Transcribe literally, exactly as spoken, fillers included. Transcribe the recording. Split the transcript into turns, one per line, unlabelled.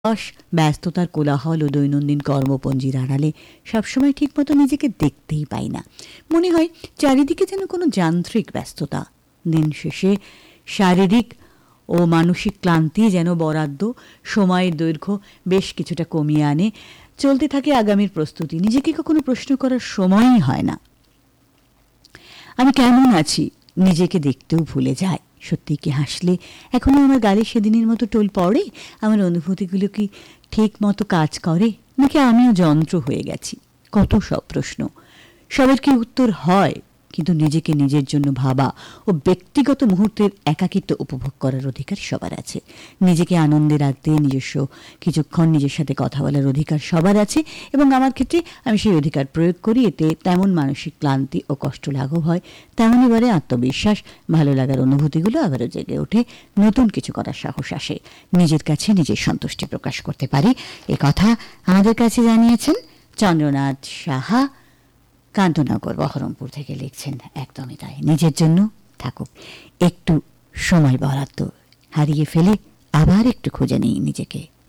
ব্যস্ততার কোলাহল ও দৈনন্দিন কর্মপঞ্জির আড়ালে সবসময় ঠিকমতো নিজেকে দেখতেই পাই না। মনে হয় চারিদিকে যেন কোনো যান্ত্রিক ব্যস্ততা। দিন শেষে শারীরিক ও মানসিক ক্লান্তি যেন বরাদ্দ সময়ের দৈর্ঘ্য বেশ কিছুটা কমিয়ে আনে। চলতে থাকে আগামীর প্রস্তুতি। নিজেকে কখনো প্রশ্ন করার সময়ই হয় না আমি কেমন আছি। নিজেকে দেখতেও ভুলে যায়। সত্যি কি হাসলে এখনো আমার গালে সেদিনের মতো টোল পড়ে? আমার অনুভূতিগুলো কি ঠিক মতো কাজ করে, নাকি আমিও যন্ত্র হয়ে গেছি? কত সব প্রশ্ন, সবের কি উত্তর হয়? কিন্তু নিজেকে নিজের জন্য ভাবা ও ব্যক্তিগত মুহূর্তের একাকিত্ব উপভোগ করার অধিকার সবার আছে। নিজেকে আনন্দে রাখতে নিজস্ব কিছুক্ষণ নিজের সাথে কথা বলার অধিকার সবার আছে, এবং আমার ক্ষেত্রে আমি সেই অধিকার প্রয়োগ করি। এতে তেমন মানসিক ক্লান্তি ও কষ্ট লাঘব হয়, তেমনই বারে আত্মবিশ্বাস, ভালো লাগার অনুভূতিগুলো আবারও জেগে ওঠে, নতুন কিছু করার সাহস আসে, নিজের কাছে নিজের সন্তুষ্টি প্রকাশ করতে পারি। এ কথা আমাদের কাছে জানিয়েছেন চন্দ্রনাথ সাহা, কান্তনগর বহরমপুর থেকে লিখছেন। একদমই তাই, নিজের জন্য থাকুক একটু সময় বরাদ্দ, হারিয়ে ফেলে আবার একটু খুঁজে নিই নিজেকে।